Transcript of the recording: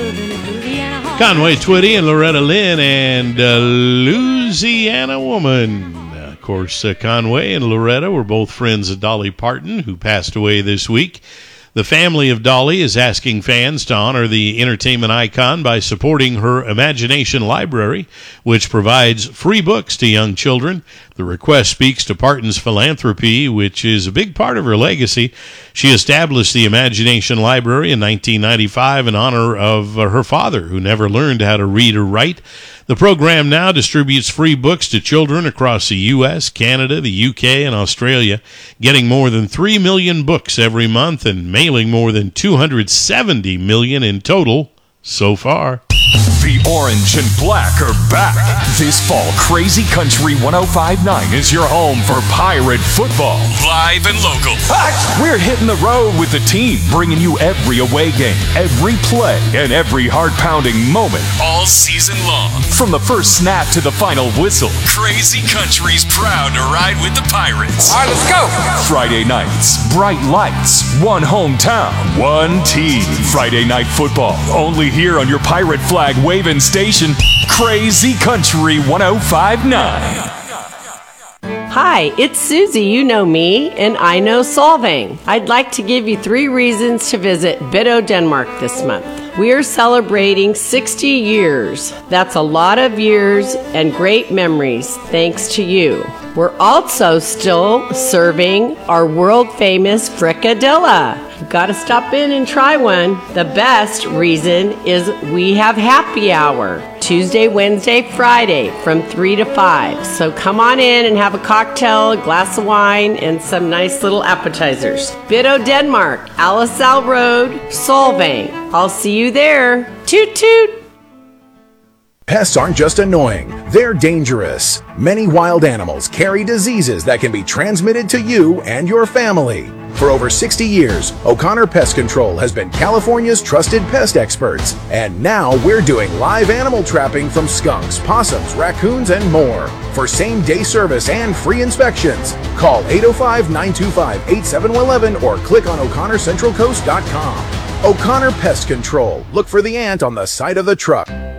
Conway Twitty and Loretta Lynn and Louisiana Woman. Of course, Conway and Loretta were both friends of Dolly Parton, who passed away this week. The family of Dolly is asking fans to honor the entertainment icon by supporting her Imagination Library, which provides free books to young children. The request speaks to Parton's philanthropy, which is a big part of her legacy. She established the Imagination Library in 1995 in honor of her father, who never learned how to read or write. The program now distributes free books to children across the U.S., Canada, the U.K., and Australia, getting more than 3 million books every month and mailing more than 270 million in total so far. The orange and black are back. This fall, Crazy Country 105.9 is your home for Pirate football. Live and local. We're hitting the road with the team, bringing you every away game, every play, and every heart-pounding moment all season long. From the first snap to the final whistle, Crazy Country's proud to ride with the Pirates. All right, let's go. Friday nights, bright lights, one hometown, one team. Friday night football, only here on your Pirate flag waving station, Crazy Country 105.9. Hi, it's Susie. You know me, and I know Solvang. I'd like to give you 3 reasons to visit Biddo, Denmark this month. We are celebrating 60 years. That's a lot of years and great memories, thanks to you. We're also still serving our world-famous fricadilla. You've got to stop in and try one. The best reason is we have happy hour Tuesday, Wednesday, Friday from 3 to 5. So come on in and have a cocktail, a glass of wine, and some nice little appetizers. Biddo, Denmark, Alisal Road, Solvang. I'll see you there. Toot toot! Pests aren't just annoying, they're dangerous. Many wild animals carry diseases that can be transmitted to you and your family. For over 60 years, O'Connor Pest Control has been California's trusted pest experts. And now we're doing live animal trapping from skunks, possums, raccoons, and more. For same-day service and free inspections, call 805-925-8711 or click on O'ConnorCentralCoast.com. O'Connor Pest Control. Look for the ant on the side of the truck.